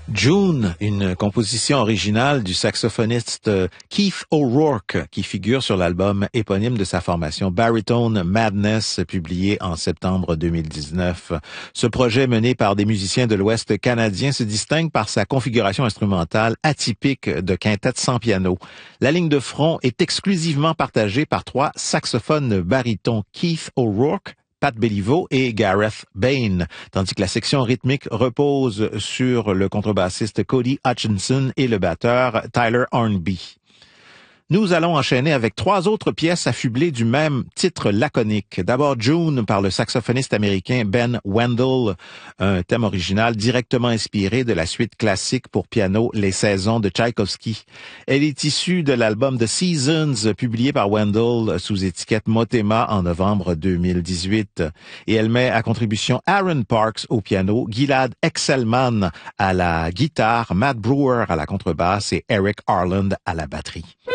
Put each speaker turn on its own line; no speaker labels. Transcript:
June, une composition originale du saxophoniste Keith O'Rourke qui figure sur l'album éponyme de sa formation Baritone Madness, publié en septembre 2019. Ce projet mené par des musiciens de l'Ouest canadien se distingue par sa configuration instrumentale atypique de quintette sans piano. La ligne de front est exclusivement partagée par trois saxophones barytons, Keith O'Rourke, Pat Béliveau et Gareth Bain, tandis que la section rythmique repose sur le contrebassiste Cody Hutchinson et le batteur Tyler Hornby. Nous allons enchaîner avec trois autres pièces affublées du même titre laconique. D'abord June par le saxophoniste américain Ben Wendell, un thème original directement inspiré de la suite classique pour piano Les Saisons de Tchaïkovski. Elle est issue de l'album The Seasons publié par Wendell sous étiquette Motema en novembre 2018. Et elle met à contribution Aaron Parks au piano, Gilad Excelman à la guitare, Matt Brewer à la contrebasse et Eric Harland à la batterie.